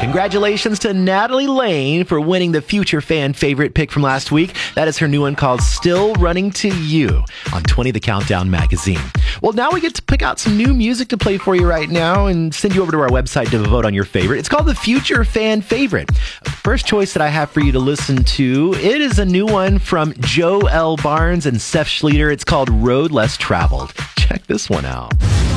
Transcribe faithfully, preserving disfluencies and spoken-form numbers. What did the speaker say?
Congratulations to Natalie Lane for winning the Future Fan Favorite pick from last week. That is her new one called Still Running to You on twenty The Countdown magazine. Well, now we get to pick out some new music to play for you right now and send you over to our website to vote on your favorite. It's called the Future Fan Favorite. First choice that I have for you to listen to, it is a new one from Joe L. Barnes and Seth Schleter. It's called Road Less Traveled. Check this one out.